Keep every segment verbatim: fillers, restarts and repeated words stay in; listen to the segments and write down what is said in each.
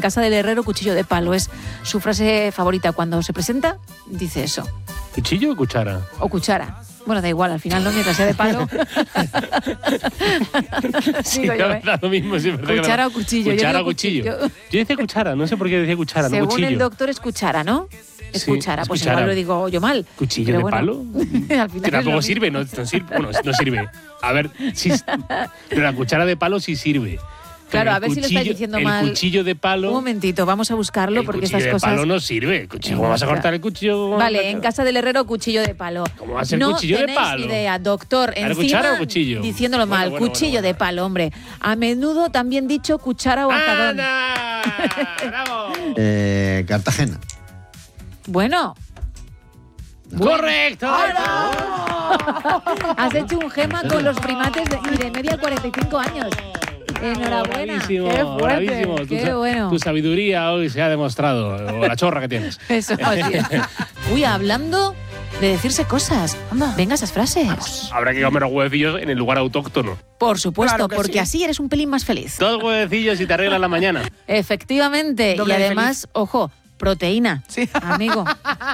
casa del herrero, cuchillo de palo. Es su frase favorita. Cuando se presenta, dice eso. ¿Cuchillo o cuchara? O cuchara. Bueno, da igual, al final no, mientras sea de palo. Sí, Digo yo, da, ¿eh? da lo mismo. Sí, Cuchara o cuchillo. Cuchara Yo o cuchillo. cuchillo. Yo decía cuchara, no sé por qué decía cuchara, Según no cuchillo. el doctor es cuchara, ¿no? Es Sí, cuchara, es pues cuchara. igual lo digo yo mal. ¿Cuchillo Pero de bueno, palo? al final Que es tampoco lo sirve, no, no sirve. Bueno, no sirve. A ver, sí, pero la cuchara de palo sí sirve. Pero Claro, el a ver si lo cuchillo- estáis diciendo el mal. cuchillo de palo. Un momentito, vamos a buscarlo el porque cuchillo estas de cosas. palo no sirve. Cuchillo, ¿cómo vas a cortar el cuchillo? Vale, en casa del herrero, cuchillo de palo. ¿Cómo va a ser no cuchillo de tenéis palo? idea, doctor. ¿Era Encima, cuchara o cuchillo? diciéndolo Bueno, mal, bueno, cuchillo bueno, de palo, hombre. A menudo también dicho cuchara o azadón. ¡Anda! ¡Bravo! Eh, Cartagena. Bueno. ¡Correcto! Has hecho un gema con los primates de, y de media cuarenta y cinco años. Enhorabuena. Bravísimo, Qué fuerte. bravísimo. Tu, Qué sa- bueno. tu sabiduría hoy se ha demostrado, o la chorra que tienes. Eso, así es. Uy, hablando de decirse cosas. Venga, esas frases. Habrá que comer los huevecillos en el lugar autóctono. Por supuesto, Claro que porque sí. así eres un pelín más feliz. Dos huevecillos y te arreglas la mañana. Efectivamente. Doble y de además, ojo, proteína. Sí. Amigo.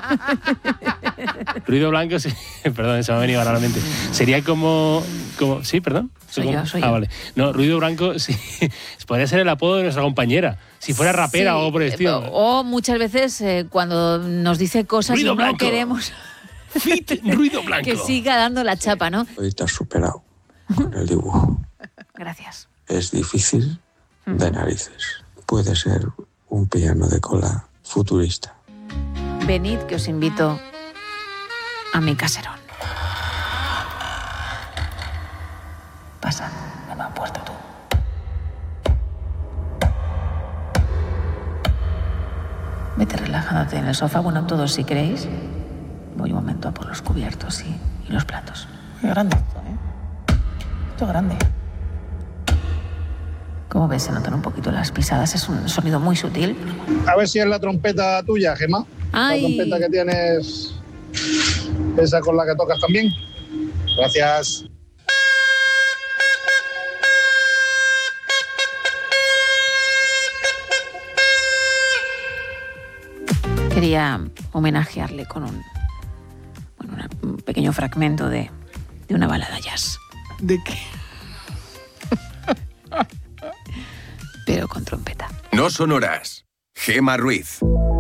Ruido blanco, sí. Perdón, se me ha venido ahora a la mente. Sería como, como... Sí, perdón. Soy Como- yo, soy ah, yo. vale. No, ruido blanco, sí. Podría ser el apodo de nuestra compañera. Si fuera rapera Sí, o por el estilo. O muchas veces eh, cuando nos dice cosas Ruido y no blanco. queremos Fit, ruido blanco. que siga dando la chapa, ¿no? Hoy te has superado con el dibujo. Gracias. Es difícil de narices. Puede ser un piano de cola futurista. Venid que os invito a mi caserón. Pasa, me me han puesto tú. Vete relajándote en el sofá, bueno, todos si queréis. Voy un momento a por los cubiertos y, y los platos. Qué grande esto, ¿eh? Esto es grande. Como ves, se notan un poquito las pisadas, es un sonido muy sutil. A ver si es la trompeta tuya, Gemma. Ay. La trompeta que tienes, esa con la que tocas también. Gracias. Quería homenajearle con un, bueno, una- un pequeño fragmento de, de una balada jazz, ¿De qué? pero con trompeta. No sonoras. Gemma Ruiz.